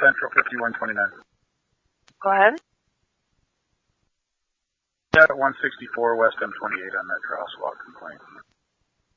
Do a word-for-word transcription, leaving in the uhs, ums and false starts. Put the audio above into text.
Central fifty-one twenty-nine. Go ahead. Yeah, at one sixty-four West M twenty-eight on that crosswalk.